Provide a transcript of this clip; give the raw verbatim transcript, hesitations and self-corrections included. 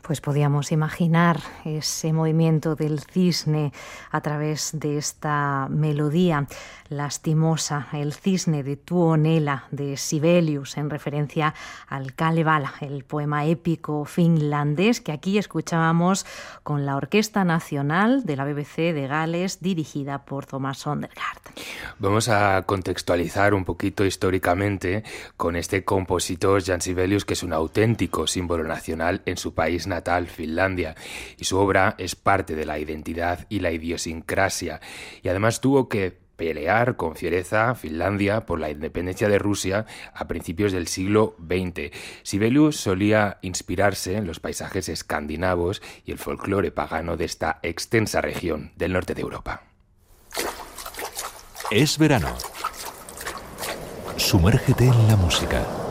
Pues podíamos imaginar ese movimiento del cisne a través de esta melodía lastimosa, el cisne de Tuonela de Sibelius, en referencia al Kalevala, el poema épico finlandés que aquí escuchábamos con la Orquesta Nacional de la B B C de Gales, dirigida por Thomas Sondergaard. Vamos a contextualizar un poquito históricamente con este compositor Jan Sibelius, que es un auténtico símbolo nacional en su país natal, Finlandia, y su obra es parte de la identidad y la idiosincrasia, y además tuvo que pelear con fiereza Finlandia por la independencia de Rusia a principios del siglo veinte. Sibelius solía inspirarse en los paisajes escandinavos y el folclore pagano de esta extensa región del norte de Europa. Es verano. Sumérgete en la música.